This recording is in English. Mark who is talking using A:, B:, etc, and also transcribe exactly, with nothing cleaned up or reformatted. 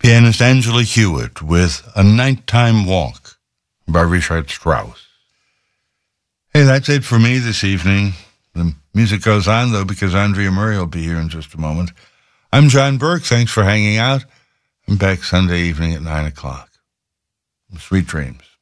A: Pianist Angela Hewitt with A Nighttime Walk by Richard Strauss. Hey, that's it for me this evening. The music goes on, though, because Andrea Murray will be here in just a moment. I'm John Burke. Thanks for hanging out. I'm back Sunday evening at nine o'clock. Sweet dreams.